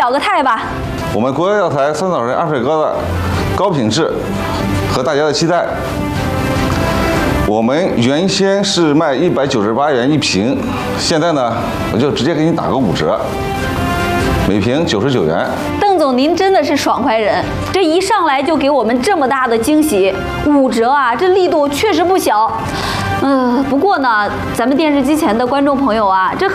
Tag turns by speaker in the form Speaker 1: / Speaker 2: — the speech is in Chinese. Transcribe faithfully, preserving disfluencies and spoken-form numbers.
Speaker 1: 表个态吧。
Speaker 2: 我们国药药材酸枣仁二水糕的高品质和大家的期待。我们原先是卖一百九十八元一瓶，现在呢，我就直接给你打个五折，每瓶九十九元。
Speaker 1: 邓总，您真的是爽快人，这一上来就给我们这么大的惊喜，五折啊，这力度确实不小。嗯、呃，不过呢，咱们电视机前的观众朋友啊，这